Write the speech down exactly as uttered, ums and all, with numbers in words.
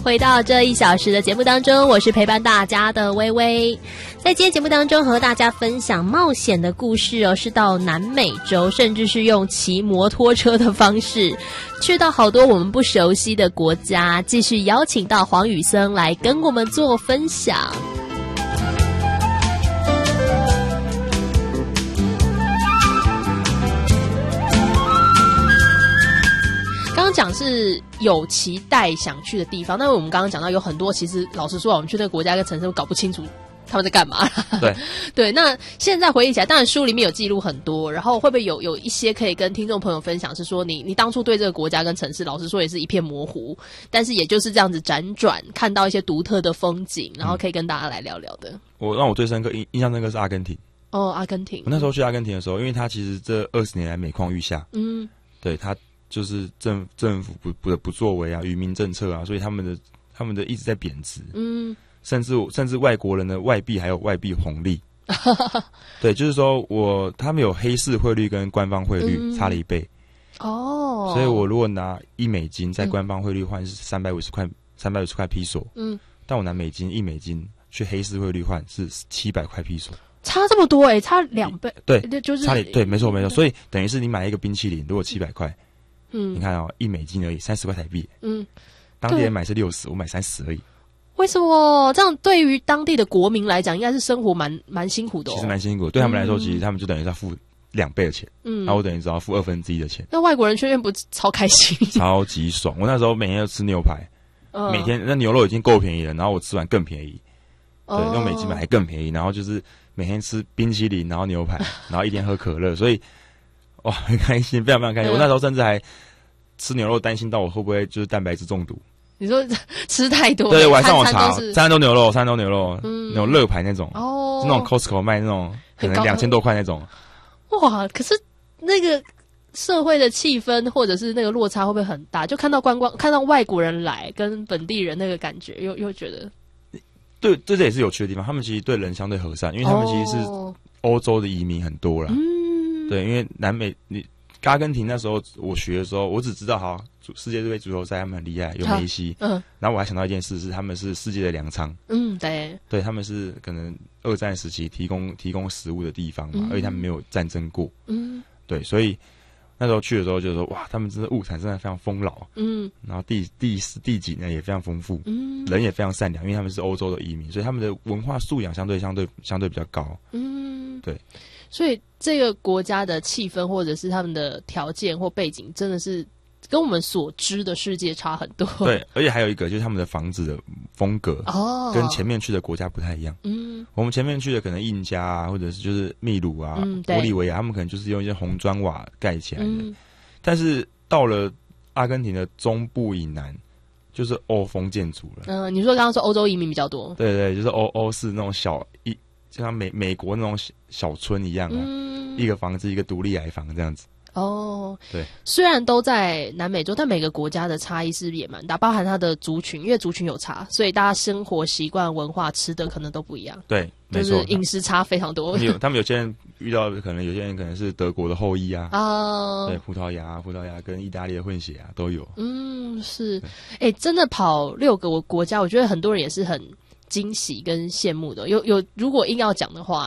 回到这一小时的节目当中，我是陪伴大家的微微。在今天节目当中和大家分享冒险的故事哦，是到南美洲，甚至是用骑摩托车的方式去到好多我们不熟悉的国家，继续邀请到黄宇森来跟我们做分享。刚刚讲是有期待想去的地方，但是我们刚刚讲到有很多，其实老实说，我们去那个国家跟城市都搞不清楚他们在干嘛。 对对，那现在回忆起来，当然书里面有记录很多，然后会不会有有一些可以跟听众朋友分享，是说你你当初对这个国家跟城市，老实说也是一片模糊，但是也就是这样子辗转看到一些独特的风景，然后可以跟大家来聊聊的。 我让我最深刻印印象深刻是阿根廷。 哦，阿根廷。 我那时候去阿根廷的时候，因为它其实这二十年来每况愈下，嗯，对它。就是政政府不不的不作为啊，愚民政策啊，所以他们的他们的一直在贬值，嗯，甚至甚至外国人的外币还有外币红利，对，就是说我他们有黑市汇率跟官方汇率、嗯、差了一倍，哦，所以我如果拿一美金在官方汇率换是三百五十块，三百五十块披索，嗯，但我拿美金一美金去黑市汇率换是七百块披索。 差这么多哎、欸，差两倍， 对， 就是差对，没错没错，所以等于是你买一个冰淇淋，如果七百块。嗯，你看哦，一美金而已，三十块台币。嗯，当地人买是六十，我买三十而已。 为什么这样？对于当地的国民来讲，应该是生活蛮蛮辛苦的、哦。 其实蛮辛苦的，对他们来说，嗯、其实他们就等于要付两倍的钱。嗯，然后我等于只要付二分之一的钱。 那外国人去那边不超开心？ 超级爽！我那时候每天都吃牛排，嗯、每天那牛肉已经够便宜了，然后我吃完更便宜。对，哦、用美金买还更便宜，然后就是每天吃冰淇淋，然后牛排，然后一天喝可乐，所以。哇，很开心，非常非常开心。嗯、我那时候甚至还吃牛肉，担心到我会不会就是蛋白质中毒。 你说吃太多？ 对，我还上网查，三餐都牛肉，三餐都牛肉，嗯、那种乐牌那种，哦，是那种 Costco 卖那种，可能两千多块那种。 哇，可是那个社会的气氛或者是那个落差会不会很大？就看到观光，看到外国人来跟本地人那个感觉，又又觉得， 对，这这也是有趣的地方。他们其实对人相对和善，因为他们其实是欧洲的移民很多啦。嗯。对，因为南美，你阿根廷那时候我学的时候，我只知道好世界杯足球赛他们很厉害，有梅西。嗯。然后我还想到一件事是，他们是世界的粮仓。嗯，对。对，他们是可能二战时期提供提供食物的地方嘛，嗯、而且他们没有战争过。嗯。对，所以那时候去的时候就说，哇，他们真的物产真的非常丰饶。嗯。然后地地地景呢也非常丰富。嗯。人也非常善良，因为他们是欧洲的移民，所以他们的文化素养相对相对相对比较高。嗯。对。 所以这个国家的气氛或者是他们的条件或背景真的是跟我们所知的世界差很多。 对，而且还有一个就是他们的房子的风格哦，跟前面去的国家不太一样。嗯，我们前面去的可能印加啊，或者是就是秘鲁啊、嗯、玻利维亚，他们可能就是用一些红砖瓦盖起来的。嗯、但是到了阿根廷的中部以南，就是欧风建筑了。 嗯、呃，你说刚刚说欧洲移民比较多？ 对对，就是欧欧式那种小一。就像美美国那种小村一样啊，嗯、一个房子一个独立矮房这样子。哦，对， 虽然都在南美洲，但每个国家的差异是也蛮大，包含它的族群，因为族群有差，所以大家生活习惯、文化、吃的可能都不一样。 对，没错，就是饮食差非常多。 有他们有些人遇到，可能有些人可能是德国的后裔啊，哦，对，葡萄牙、葡萄牙跟意大利的混血啊都有。 嗯，是，哎，真的跑六个国家，我觉得很多人也是很惊喜跟羡慕的。有有，如果硬要讲的话，